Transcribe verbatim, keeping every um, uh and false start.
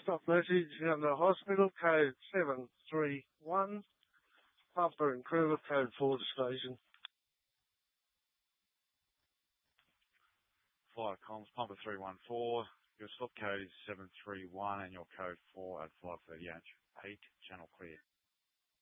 stop message under hospital code seven three one. Papa and crew of code four to station. Flight comms, Pumper three one four. Your stop code is seven three one and your code four at five thirty-eight. Channel clear.